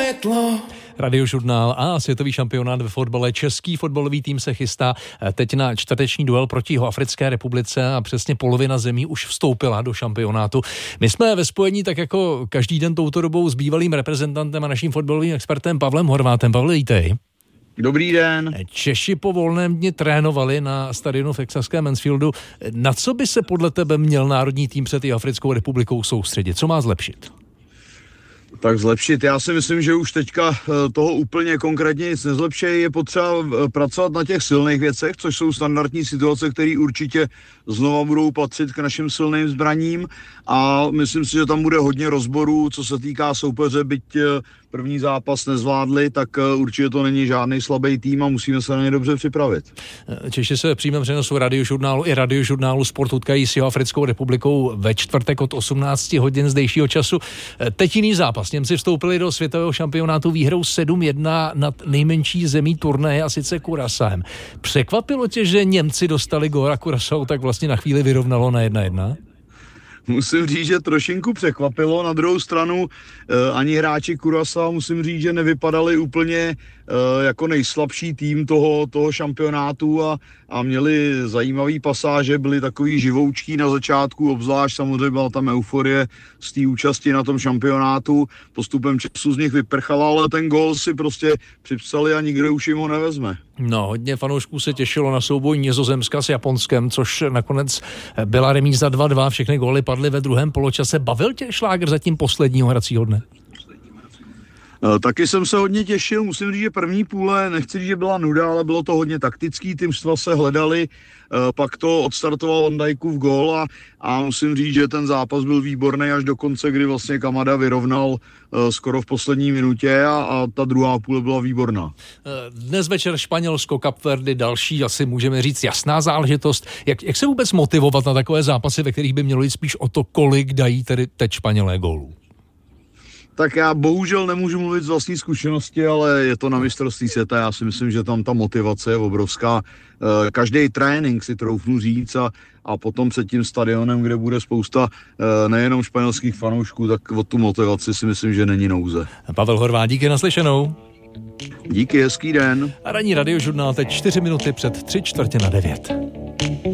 světlo. Radiožurnál a světový šampionát ve fotbale. Český fotbalový tým se chystá teď na čtvrteční duel proti Jihoafrické republice a přesně polovina zemí už vstoupila do šampionátu. My jsme ve spojení tak jako každý den touto dobou s bývalým reprezentantem a naším fotbalovým expertem Pavlem Horvátem. Pavle, vítej. Dobrý den. Češi po volném dni trénovali na stadionu v texaském Mansfieldu. Na co by se podle tebe měl národní tým před Jihoafrickou republikou soustředit? Co má zlepšit? Tak zlepšit. Já si myslím, že už teďka toho úplně konkrétně nic nezlepší. Je potřeba pracovat na těch silných věcech, což jsou standardní situace, které určitě znova budou patřit k našim silným zbraním. A myslím si, že tam bude hodně rozborů, co se týká soupeře, byť první zápas nezvládli, tak určitě to není žádný slabý tým a musíme se na ně dobře připravit. Češi se v přímém přenosu Radiožurnálu i Radiožurnálu Sport utkají s Jihoafrickou republikou ve čtvrtek od 18 hodin zdejšího času. Teď jiný zápas. Němci vstoupili do světového šampionátu výhrou 7-1 nad nejmenší zemí turnaje, a sice Curaçaem. Překvapilo tě, že Němci dostali gól a Curaçao tak vlastně na chvíli vyrovnalo na 1-1? Musím říct, že trošinku překvapilo. Na druhou stranu ani hráči Curaçao, musím říct, že nevypadali úplně jako nejslabší tým toho šampionátu a měli zajímavý pasáže, byli takový živoučký na začátku, obzvlášť samozřejmě byla tam euforie z té účasti na tom šampionátu. Postupem času z nich vyprchala, ale ten gól si prostě připsali a nikdo už jim ho nevezme. No, hodně fanoušků se těšilo na souboj Nizozemska s Japonskem, což nakonec byla remíza 2-2, všechny góly padly ve druhém poločase. Bavil tě Šláger zatím posledního hracího dne? Taky jsem se hodně těšil, musím říct, že první půle, nechci říct, že byla nuda, ale bylo to hodně taktický, ty mužstva se hledali, pak to odstartoval Van Dijkův gól a musím říct, že ten zápas byl výborný až do konce, kdy vlastně Kamada vyrovnal skoro v poslední minutě a ta druhá půle byla výborná. Dnes večer Španělsko, Kap Verdy, další, asi můžeme říct jasná záležitost. Jak se vůbec motivovat na takové zápasy, ve kterých by mělo jít spíš o to, kolik dají tedy teď Španělé gólů? Tak já bohužel nemůžu mluvit z vlastní zkušenosti, ale je to na mistrovství světa. Já si myslím, že tam ta motivace je obrovská. Každý trénink si troufnu říct a potom před tím stadionem, kde bude spousta nejenom španělských fanoušků, tak o tu motivaci si myslím, že není nouze. Pavel Horvát, díky, naslyšenou. Díky, hezký den. A ranní Radiožurnál teď 4 minuty před 8:45.